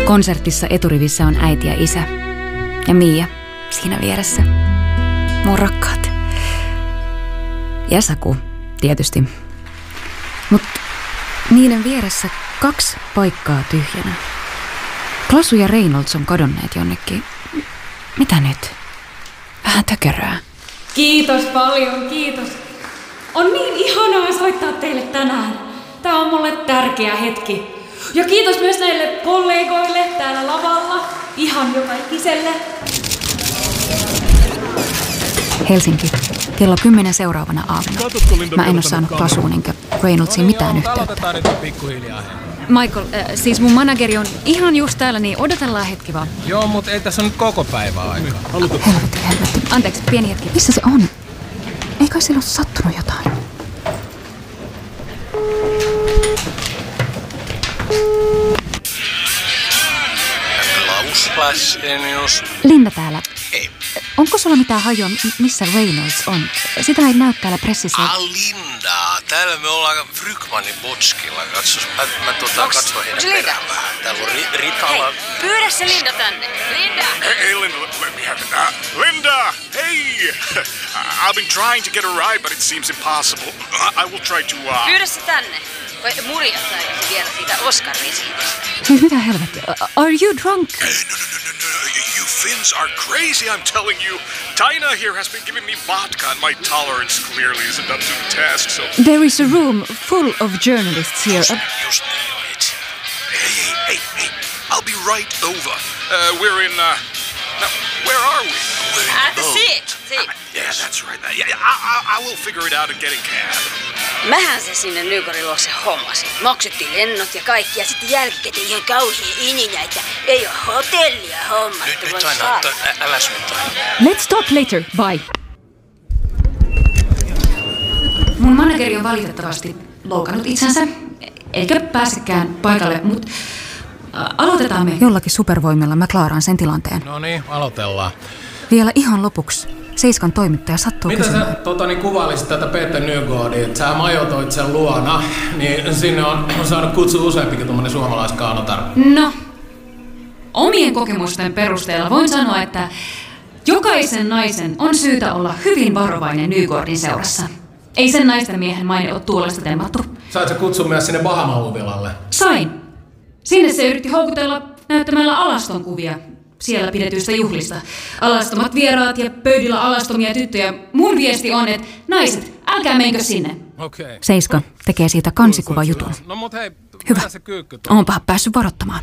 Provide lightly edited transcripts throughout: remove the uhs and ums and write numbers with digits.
Konsertissa eturivissä on äiti ja isä. Ja Mia siinä vieressä. Mun rakkaat. Ja Saku, tietysti. Mutta niiden vieressä 2 paikkaa tyhjänä. Klasu ja Reynolds on kadonneet jonnekin. Mitä nyt? Vähän tökerää. Kiitos paljon, kiitos. On niin ihanaa soittaa teille tänään. Tää on mulle tärkeä hetki. Ja kiitos myös näille kollegoille täällä lavalla. Ihan joka ikiselle. Helsinki. Kello 10 seuraavana aamuna. Mä en oo saanut Klasuun enkä Reynoldsiin mitään yhteyttä. Michael, siis mun manageri on ihan just täällä, niin odotellaan hetki vaan. Joo, mutta ei tässä on nyt koko päivää aikaa. Helvetti. Anteeksi, pieni hetki. Missä se on? Ei kai sillä ole sattunut jotain? Linda täällä. Hei. Onko sulla mitään hajua, missä Reynolds on? Sitä ei näy täällä pressissä. Linda. Täällä me ollaan Frykmanin botskilla. Mä katson heidän perään vähän. Täällä on Ritalla. Hei, pyydä se Linda tänne. Linda! Hey, Linda, let me have it. Linda! Hey! I've been trying to get a ride, but it seems impossible. I will try to... Pyydä se tänne. Vai murjahtaa vielä siitä Oscar-risiitistä. Hei, mitä helvettiä? Are you drunk? No. You Finns are crazy, I'm telling you. Taina here has been giving me vodka, and my tolerance clearly isn't up to the task, so... There is a room full of journalists here. Just knew it. Hey. I'll be right over. We're in, now, where are we? At the seat. Yeah, that's right. Yeah, I will figure it out and get a cab. Mähän se sinne Nygårdin luokse hommasin. Maksettiin lennot ja kaikki, ja sitten jälkikäteen ihan kauhia ininäitä. Ei oo hotellia hommattu. Nyt aina, älä suuntaan. Let's talk later. Bye. Mun manageri on valitettavasti loukannut itsensä, eikä pääsekään paikalle, mutta aloitetaan me jollakin supervoimilla. Mä klaaraan sen tilanteen. No niin, aloitellaan. Vielä ihan lopuksi. Seiskan toimittaja sattuu kysymään. Mitä sä kuvailisit tätä Peter Nygårdia, että sä majoitoit sen luona, niin sinne on saanut kutsua useampikin tuommoinen suomalaiskaanotar. No, omien kokemusten perusteella voin sanoa, että jokaisen naisen on syytä olla hyvin varovainen Nygårdin seurassa. Ei sen naisten miehen maine ole tuolesta temmattu. Sait sä kutsua myös sinne Bahama-huvilalle? Sain. Sinne se yritti houkutella näyttämällä alaston kuvia siellä pidetyistä juhlista. Alastomat vieraat ja pöydillä alastomia tyttöjä. Mun viesti on, että naiset, älkää menkö sinne. Okay. Seiska tekee siitä kansikuvajutun. No mut hei, hyvä. Se kyykky tuo? Oonpahan päässyt varoittamaan.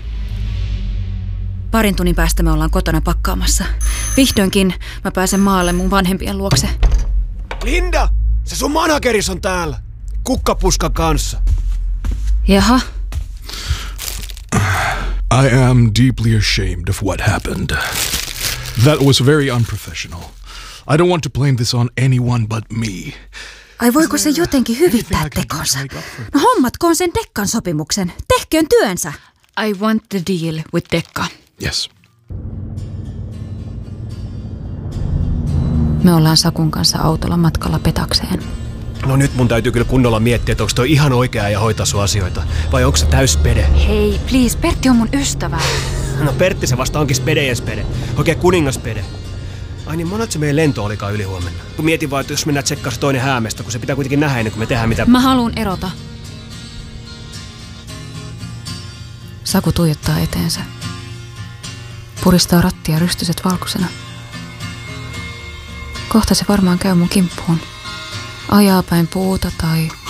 2 tunnin päästä me ollaan kotona pakkaamassa. Vihdoinkin mä pääsen maalle mun vanhempien luokse. Linda! Se sun manageris on täällä. Kukkapuskan kanssa. Jaha. I am deeply ashamed of what happened. That was very unprofessional. I don't want to blame this on anyone but me. Ai voiko se jotenkin hyvittää tekonsa? No hommatkoon sen Dekkan sopimuksen. Tehköön työnsä. I want the deal with Dekka. Yes. Me ollaan Sakun kanssa autolla matkalla Petakseen. No nyt mun täytyy kyllä kunnolla miettiä, että onko toi ihan oikea ja hoitaa sun asioita. Vai onko se täys spede? Hei, please, Pertti on mun ystävä. No Pertti se vasta onkin spedejen spede. Oikein kuningaspede. Ai niin, monat se meidän lento olikaan ylihuomenna. Kun mietin vaan, että jos mennään tsekkaa se toinen Häämestä, kun se pitää kuitenkin nähdä ennen kuin me tehdään mitä... Mä haluun erota. Saku tuijottaa eteensä. Puristaa rattia rystyset valkoisena. Kohta se varmaan käy mun kimppuun. Ajaa päin puuta tai